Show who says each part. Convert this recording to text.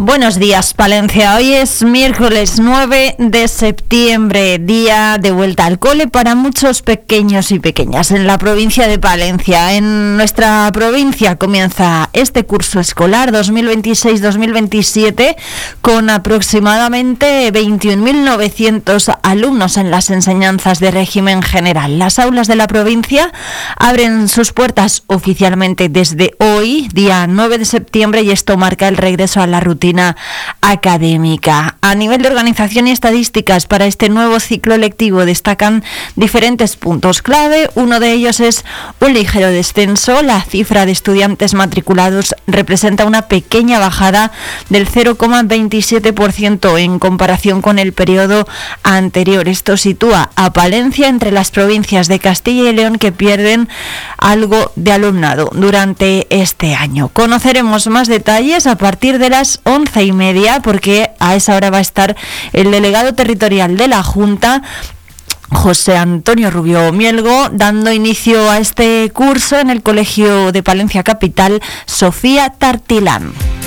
Speaker 1: Buenos días, Palencia. Hoy es miércoles 9 de septiembre, día de vuelta al cole para muchos pequeños y pequeñas en la provincia de Palencia. En nuestra provincia comienza este curso escolar 2026-2027 con aproximadamente 21.900 alumnos en las enseñanzas de régimen general. Las aulas de la provincia abren sus puertas oficialmente desde hoy, día 9 de septiembre, y esto marca el regreso a la rutina académica. A nivel de organización y estadísticas para este nuevo ciclo lectivo destacan diferentes puntos clave. Uno de ellos es un ligero descenso. La cifra de estudiantes matriculados representa una pequeña bajada del 0,27% en comparación con el periodo anterior. Esto sitúa a Palencia entre las provincias de Castilla y León que pierden algo de alumnado durante este año. Conoceremos más detalles a partir de las 11:30, porque a esa hora va a estar el delegado territorial de la Junta, José Antonio Rubio Mielgo, dando inicio a este curso en el Colegio de Palencia Capital Sofía Tartilán.